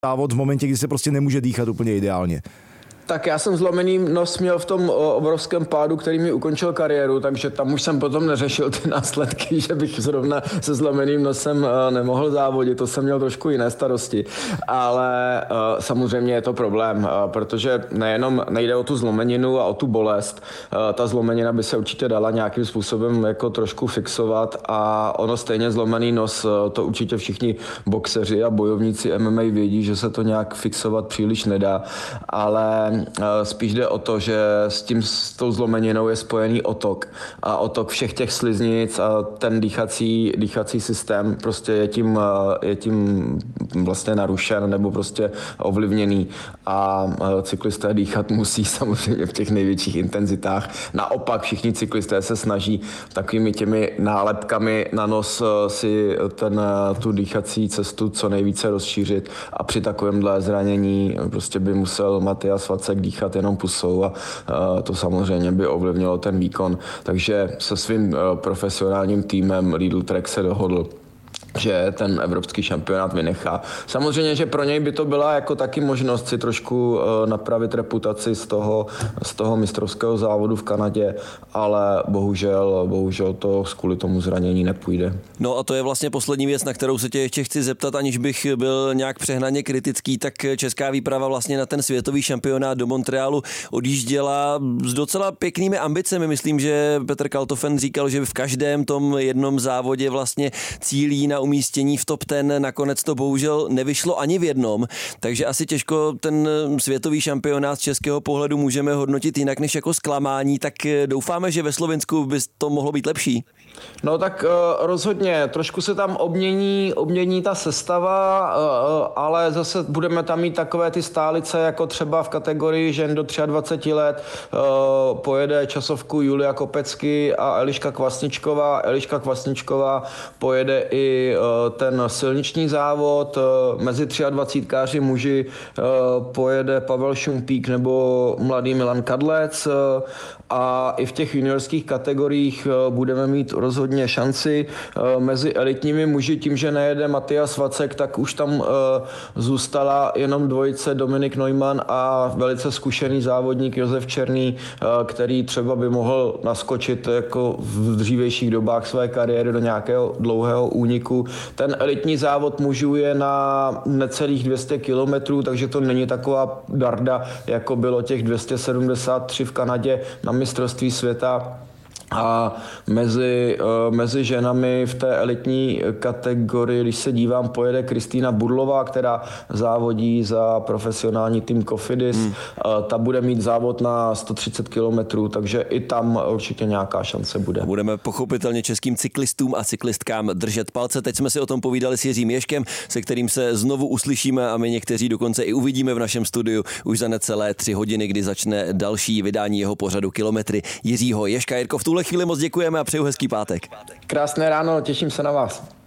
závod v momentě, kdy se prostě nemůže dýchat úplně ideálně. Tak já jsem zlomený nos měl v tom obrovském pádu, který mi ukončil kariéru, takže tam už jsem potom neřešil ty následky, že bych zrovna se zlomeným nosem nemohl závodit, to jsem měl trošku jiné starosti. Ale samozřejmě je to problém, protože nejenom nejde o tu zlomeninu a o tu bolest, ta zlomenina by se určitě dala nějakým způsobem jako trošku fixovat a ono stejně zlomený nos, to určitě všichni boxeři a bojovníci MMA vědí, že se to nějak fixovat příliš nedá, ale spíš jde o to, že s tou zlomeninou je spojený otok a otok všech těch sliznic a ten dýchací systém prostě je tím vlastně narušen nebo prostě ovlivněný a cyklisté dýchat musí samozřejmě v těch největších intenzitách. Naopak všichni cyklisté se snaží takovými těmi nálepkami na nos si tu dýchací cestu co nejvíce rozšířit a při takovémhle zranění prostě by musel Matyáš Vacek dýchat jenom pusou a to samozřejmě by ovlivnilo ten výkon. Takže se svým profesionálním týmem Lidl Trek se dohodl, že ten evropský šampionát vynechá. Samozřejmě, že pro něj by to byla jako taky možnost si trošku napravit reputaci z toho mistrovského závodu v Kanadě, ale bohužel to kvůli tomu zranění nepůjde. No a to je vlastně poslední věc, na kterou se tě ještě chci zeptat, aniž bych byl nějak přehnaně kritický, tak česká výprava vlastně na ten světový šampionát do Montrealu odjížděla s docela pěknými ambicemi. Myslím, že Petr Kaltofen říkal, že v každém tom jednom závodě vlastně cílí na umístění v top 10, nakonec to bohužel nevyšlo ani v jednom, takže asi těžko ten světový šampionát z českého pohledu můžeme hodnotit jinak než jako zklamání, tak doufáme, že ve Slovinsku by to mohlo být lepší. No tak rozhodně, trošku se tam obmění ta sestava, ale zase budeme tam mít takové ty stálice, jako třeba v kategorii žen do 23 let pojede časovku Julia Kopecky a Eliška Kvasničková pojede i ten silniční závod, mezi 23káři muži pojede Pavel Šumpík nebo mladý Milan Kadlec a i v těch juniorských kategoriích budeme mít rozhodně šanci. Mezi elitními muži tím, že nejede Matyáš Vacek, tak už tam zůstala jenom dvojice Dominik Neumann a velice zkušený závodník Josef Černý, který třeba by mohl naskočit jako v dřívějších dobách své kariéry do nějakého dlouhého úniku. Ten elitní závod mužů je na necelých 200 kilometrů, takže to není taková darda, jako bylo těch 273 v Kanadě na mistrovství světa. A mezi ženami v té elitní kategorii, když se dívám, pojede Kristýna Budlová, která závodí za profesionální tým Cofidis. Ta bude mít závod na 130 kilometrů, takže i tam určitě nějaká šance bude. Budeme pochopitelně českým cyklistům a cyklistkám držet palce. Teď jsme si o tom povídali s Jiřím Ježkem, se kterým se znovu uslyšíme a my někteří dokonce i uvidíme v našem studiu už za necelé 3 hodiny, kdy začne další vydání jeho pořadu Kilometry Jiřího Ježka. Jirko, v tuhle chvíli moc děkujeme a přeju hezký pátek. Krásné ráno, těším se na vás.